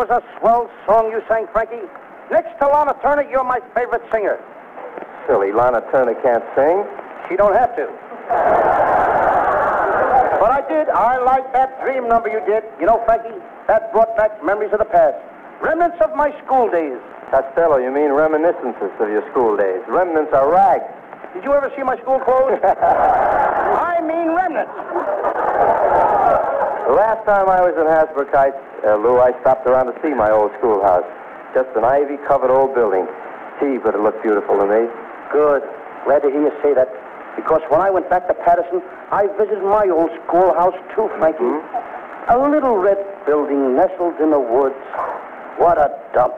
was a swell song you sang, Frankie. Next to Lana Turner, you're my favorite singer. Silly, Lana Turner can't sing. She don't have to. But I did. I liked that dream number you did. You know, Frankie, that brought back memories of the past. Remnants of my school days. Costello, you mean reminiscences of your school days. Remnants are rags. Did you ever see my school clothes? I mean remnants. The last time I was in Hasbrook Heights, Lou, I stopped around to see my old schoolhouse. Just an ivy-covered old building. Gee, but it looked beautiful to me. Good. Glad to hear you say that. Because when I went back to Patterson, I visited my old schoolhouse, too, Frankie. Mm-hmm. A little red building nestled in the woods. What a dump.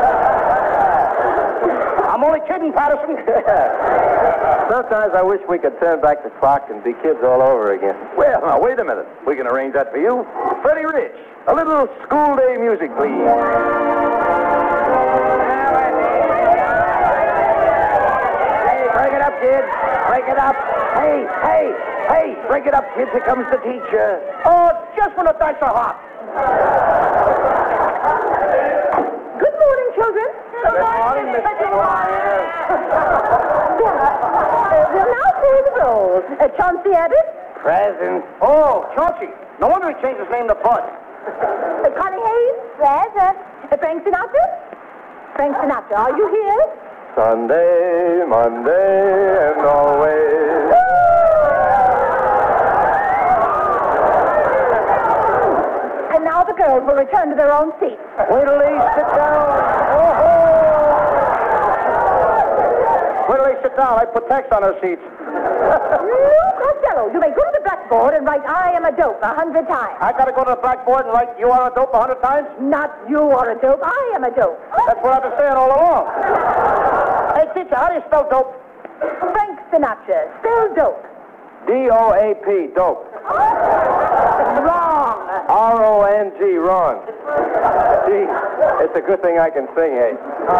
I'm only kidding, Patterson. Sometimes I wish we could turn back the clock and be kids all over again. Well, now, wait a minute. We can arrange that for you. Freddie Rich, a little school day music, please. Hey, break it up, kids. Break it up. Hey, break it up, kids. Here comes the teacher. Oh, just when the dice are hot. Good morning, children. Good morning, Mr. Dwyer. We'll now call the roll. Chauncey Abbott. Present. Oh, Chauncey. No wonder he changed his name to Bud. Connie Hayes. Present. Frank Sinatra. Frank Sinatra, are you here? Sunday, Monday, and always. And now the girls will return to their own seats. Wait till they sit down. Oh-ho! Wait till they sit down. I put text on their seats. Lou Costello, you may go to the blackboard and write I am a dope 100 times. I got to go to the blackboard and write you are a dope 100 times? Not you are a dope, I am a dope. That's what I've been saying all along. Hey, teacher, how do you spell dope? Frank Sinatra, spell dope. D-O-A-P, dope. Wrong. R-O-N-G, wrong. Gee, it's a good thing I can sing, hey.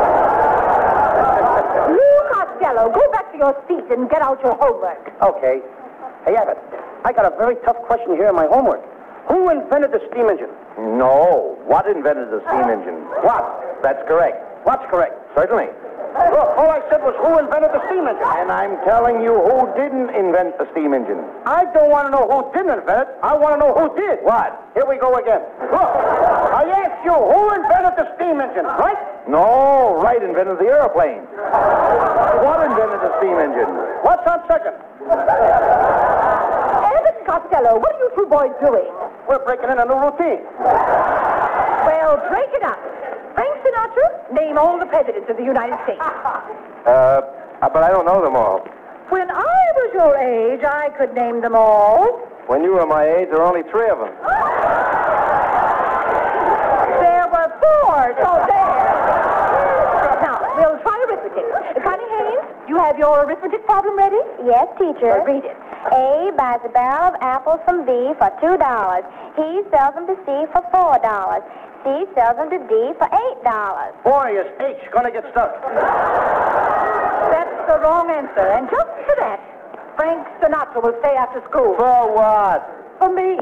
Lou Costello, go back to your seat and get out your homework. Okay. Hey, Abbott, I got a very tough question here in my homework. Who invented the steam engine? No. What invented the steam engine? What? That's correct. What's correct? Certainly. Look, all I said was who invented the steam engine. And I'm telling you who didn't invent the steam engine. I don't want to know who didn't invent it. I want to know who did. What? Here we go again. Look, I asked you who invented the steam engine, right? No, Wright invented the airplane. What invented the steam engine? What's on second? Abbott and Costello, what are you two boys doing? We're breaking in a new routine. Well, break it up. Frank Sinatra, name all the presidents of the United States. But I don't know them all. When I was your age, I could name them all. When you were my age, there were only 3 of them. There were 4, so there. Now, we'll try arithmetic. Connie Hayes, you have your arithmetic problem ready? Yes, teacher. Well, read it. A buys a barrel of apples from B for $2. He sells them to C for $4. C sells them to D for $8. Boy, is H going to get stuck. That's the wrong answer. And just for that, Frank Sinatra will stay after school. For what? For me.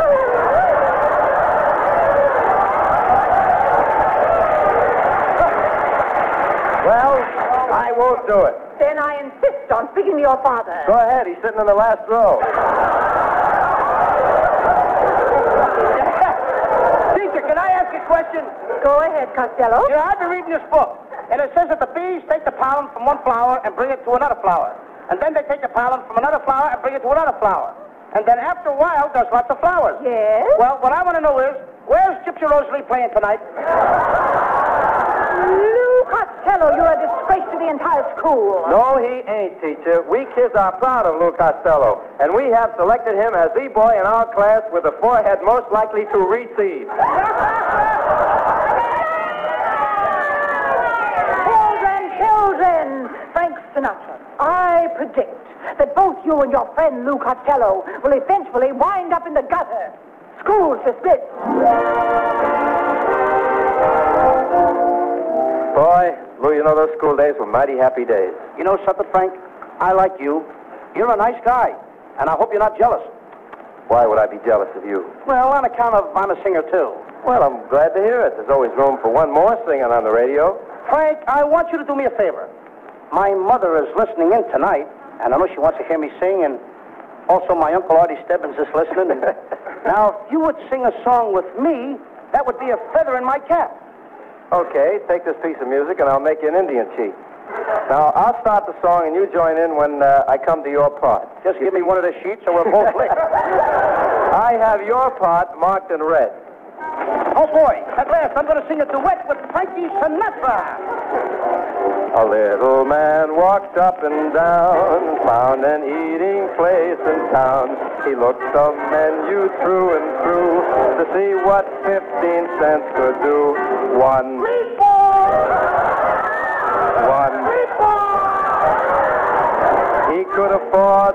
Well, I won't do it. Then I insist on speaking to your father. Go ahead. He's sitting in the last row. Teacher, can I ask a question? Go ahead, Costello. You know, I've been reading this book, and it says that the bees take the pollen from one flower and bring it to another flower. And then they take the pollen from another flower and bring it to another flower. And then after a while, there's lots of flowers. Yes? Well, what I want to know is, where's Gypsy Rosalie playing tonight? Lou Costello, you're a disgrace to the entire school. No, he ain't, teacher. We kids are proud of Lou Costello, and we have selected him as the boy in our class with the forehead most likely to recede. Children, Frank Sinatra, I predict that both you and your friend Lou Costello will eventually wind up in the gutter. School's dismissed. Boy, Lou, you know those school days were mighty happy days. You know something, Frank? I like you. You're a nice guy, and I hope you're not jealous. Why would I be jealous of you? Well, on account of I'm a singer, too. Well, I'm glad to hear it. There's always room for one more singing on the radio. Frank, I want you to do me a favor. My mother is listening in tonight, and I know she wants to hear me sing, and also my Uncle Artie Stebbins is listening. And now, if you would sing a song with me, that would be a feather in my cap. Okay, take this piece of music, and I'll make you an Indian chief. Now, I'll start the song, and you join in when I come to your part. Just give me one of the sheets, or we're both late. I have your part marked in red. Oh, boy. At last, I'm going to sing a duet with Frankie Sinatra. A little man walked up and down and found an eating place in town. He looked the menu through and through to see what 15 cents could do. One. He could afford